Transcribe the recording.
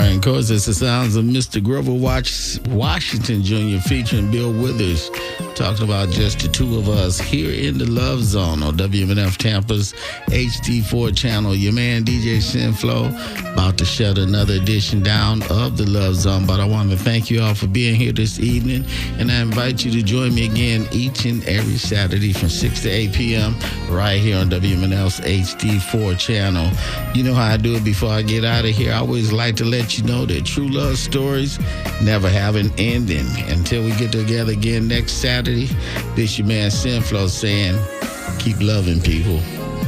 right, of course, it's the sounds of Mr. Grover Washington Jr. featuring Bill Withers, talking about just the two of us here in the Love Zone on WMNF Tampa's HD4 channel. Your man, DJ Sinflow, about to shut another edition down of the Love Zone. But I want to thank you all for being here this evening, and I invite you to join me again each and every Saturday from 6 to 8 p.m. right here on WMNF's HD4 channel. You know how I do it before I get out of here. I always like to let you know that true love stories never have an ending. Until we get together again next Saturday, this your man Sinflow saying, keep loving people.